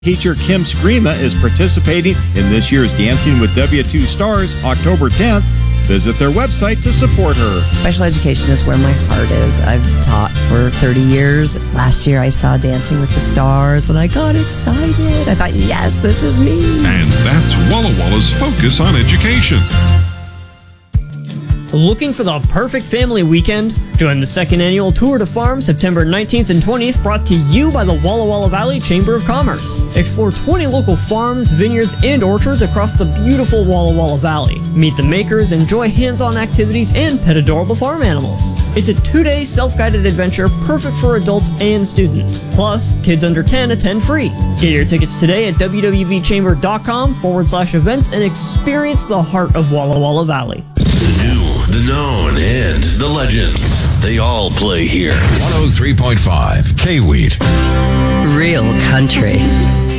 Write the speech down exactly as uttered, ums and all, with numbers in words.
Teacher Kim Screama is participating in this year's Dancing with W two Stars, October tenth. Visit their website to support her. Special education is where my heart is. I've taught for thirty years. Last year I saw Dancing with the Stars and I got excited. I thought, yes, this is me. And that's Walla Walla's focus on education. Looking for the perfect family weekend? Join the second annual Tour de Farm September nineteenth and twentieth, brought to you by the Walla Walla Valley Chamber of Commerce. Explore twenty local farms, vineyards, and orchards across the beautiful Walla Walla Valley. Meet the makers, enjoy hands-on activities, and pet adorable farm animals. It's a two-day self-guided adventure perfect for adults and students. Plus, kids under ten attend free. Get your tickets today at www.chamber.com forward slash events and experience the heart of Walla Walla Valley. The new, the known, and the legends. They all play here. one oh three point five K-Wheat. Real country.